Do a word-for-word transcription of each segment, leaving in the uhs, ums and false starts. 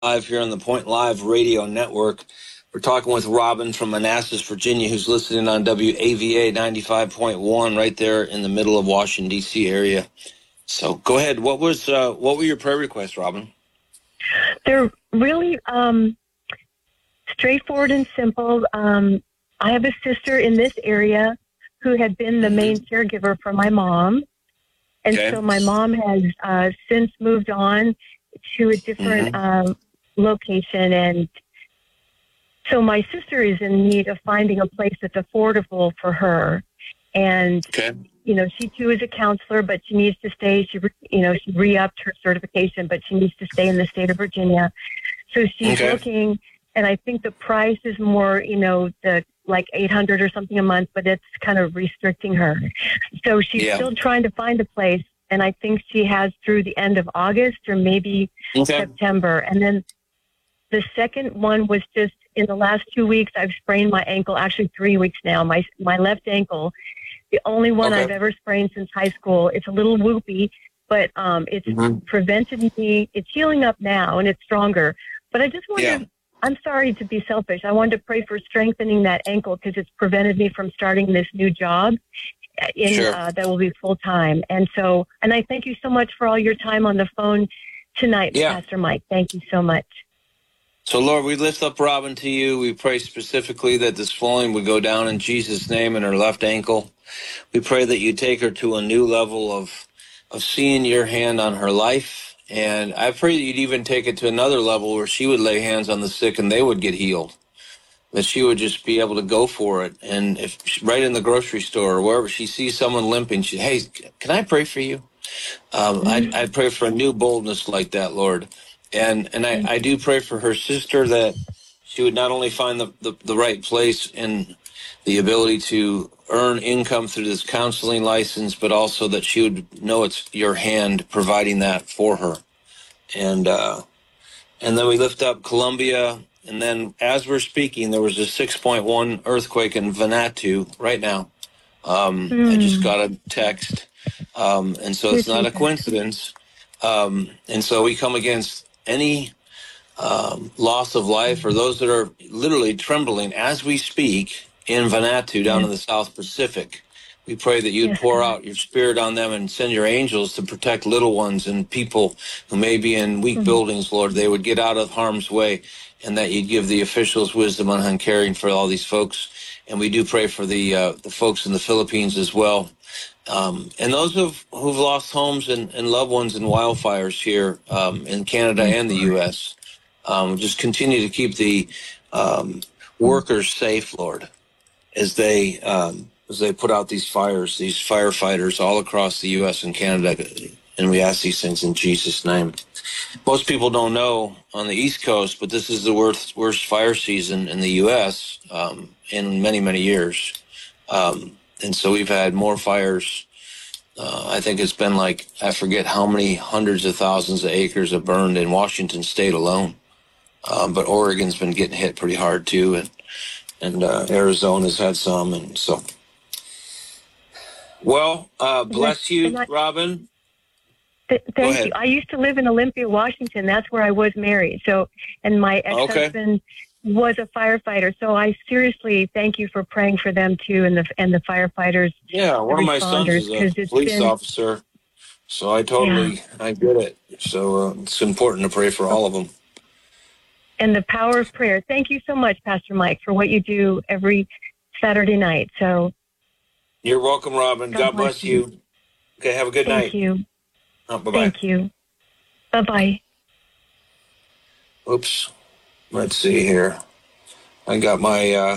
Live here on the Point Live Radio Network. We're talking with Robin from Manassas, Virginia, who's listening on W A V A ninety-five point one right there in the middle of Washington, D C area. So go ahead. What was uh, what were your prayer requests, Robin? They're really um, straightforward and simple. Um, I have a sister in this area who had been the mm-hmm. main caregiver for my mom. And okay. so my mom has uh, since moved on to a different mm-hmm. um, location. And so my sister is in need of finding a place that's affordable for her. And, okay. you know, she too is a counselor, but she needs to stay. She, you know, she re-upped her certification, but she needs to stay in the state of Virginia. So she's okay. looking, and I think the price is more, you know, the like eight hundred dollars or something a month, but it's kind of restricting her. So she's yeah. still trying to find a place. And I think she has through the end of August or maybe okay. September. And then the second one was just in the last two weeks, I've sprained my ankle, actually three weeks now, my my left ankle, the only one okay. I've ever sprained since high school. It's a little whoopy, but um, it's mm-hmm. prevented me. It's healing up now and it's stronger. But I just wanted, yeah. I'm sorry to be selfish. I wanted to pray for strengthening that ankle because it's prevented me from starting this new job. In, sure. uh, that will be full time. And so, and I thank you so much for all your time on the phone tonight, yeah. Pastor Mike. Thank you so much. So, Lord, we lift up Robin to you. We pray specifically that this swelling would go down in Jesus' name in her left ankle. We pray that you take her to a new level of, of seeing your hand on her life. And I pray that you'd even take it to another level where she would lay hands on the sick and they would get healed. That she would just be able to go for it. And if right in the grocery store or wherever she sees someone limping, she, hey, can I pray for you? Um, mm-hmm. I, I pray for a new boldness like that, Lord. And and I, I do pray for her sister that she would not only find the, the, the right place and the ability to earn income through this counseling license, but also that she would know it's your hand providing that for her. And, uh, and then we lift up Colombia. And then as we're speaking, there was a six point one earthquake in Vanuatu right now. Um, mm. I just got a text. Um, and so it's not a coincidence. Um, and so we come against any um, loss of life or those that are literally trembling as we speak in Vanuatu down yes. in the South Pacific. We pray that you'd yes, pour out your spirit on them and send your angels to protect little ones and people who may be in weak mm-hmm. buildings, Lord. They would get out of harm's way, and that you'd give the officials wisdom on caring for all these folks. And we do pray for the uh, the folks in the Philippines as well. Um, and those who've, who've lost homes and, and loved ones in wildfires here um, in Canada and the U S Um, just continue to keep the um, workers safe, Lord, as they um, as they put out these fires, these firefighters all across the U S and Canada. And we ask these things in Jesus' name. Most people don't know on the East Coast, but this is the worst, worst fire season in the U S um, in many, many years. Um, and so we've had more fires. Uh, I think it's been like, I forget how many hundreds of thousands of acres have burned in Washington state alone. Um, but Oregon's been getting hit pretty hard too. And, and uh, Arizona's had some. And so, well, uh, bless you, Robin. Th- thank you. I used to live in Olympia, Washington. That's where I was married. So, and my ex-husband okay. was a firefighter. So I seriously thank you for praying for them too, and the and the firefighters. Yeah, one of my sons is a police been, officer, so I totally yeah. I get it. So uh, it's important to pray for all of them. And the power of prayer. Thank you so much, Pastor Mike, for what you do every Saturday night. So you're welcome, Robin. God, God bless, bless you. you. Okay, have a good thank night. Thank you. Oh, bye-bye. Thank you. Bye-bye. Oops. Let's see here. I got my, uh,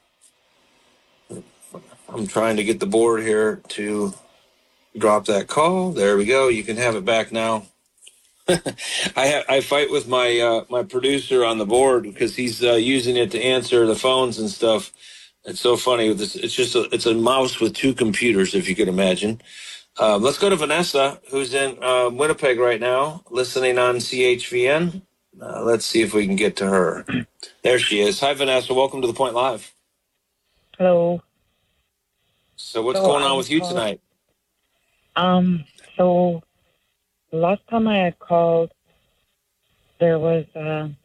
I'm trying to get the board here to drop that call. There we go. You can have it back now. I ha- I fight with my uh, my producer on the board because he's uh, using it to answer the phones and stuff. It's so funny. It's, it's just a, it's a mouse with two computers, if you could imagine. Uh, let's go to Vanessa, who's in uh, Winnipeg right now, listening on C H V N. Uh, let's see if we can get to her. There she is. Hi, Vanessa. Welcome to The Point Live. Hello. So what's so going on with you called, tonight? Um. So last time I had called, there was uh,